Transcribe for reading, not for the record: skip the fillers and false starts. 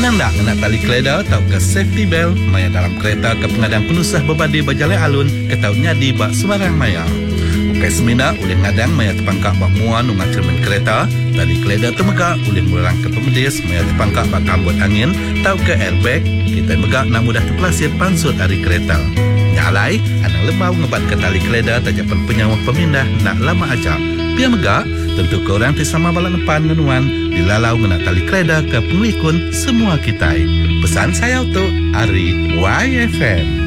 Menang tak nak tali keleda atau ke safety belt maya dalam kereta ke pengadang penusah berbadi berjalan alun ke tautnya di bak sembarang maya. Ukai semina oleh ngadang maya terpangkak bak muan ungat cermin kereta, tali keleda temegak oleh murang ke pemedis maya terpangkak bak kambut angin tau ke airbag, kita megak nak mudah terpelasir pansut dari kereta. Nyalai, anak lembau ngebat ke tali keleda tajapan penyawa pemindah nak lama aja. Biar megak, tentu korang tisama balak depan menuan dilalau ngena tali keleda ke penglikun semua kita. Pesan saya untuk Ari YFM.